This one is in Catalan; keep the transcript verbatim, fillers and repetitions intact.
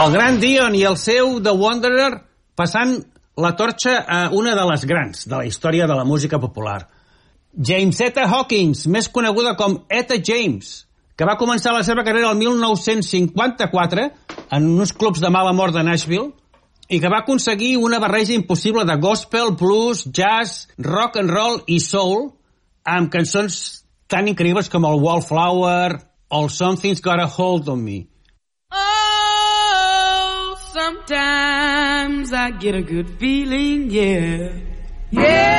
El gran Dion i el seu The Wanderer passant la torxa a una de les grans de la història de la música popular. James Etta Hawkins, més coneguda com Etta James, que va començar la seva carrera el mil nou-cents cinquanta-quatre en uns clubs de mala mort de Nashville i que va aconseguir una barreja impossible de gospel, blues, jazz, rock and roll i soul amb cançons tan increïbles com el Wallflower o Something's Got a Hold on Me. Oh, sometimes I get a good feeling, yeah. Yeah.